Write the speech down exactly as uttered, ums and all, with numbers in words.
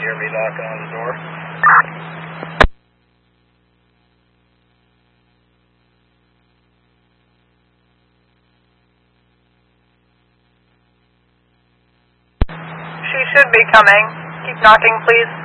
hear me knocking on the door? She should be coming. Keep knocking, please.